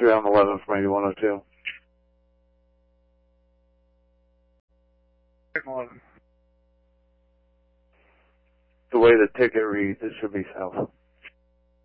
on 11 from 8102. The way the ticket reads, it should be south.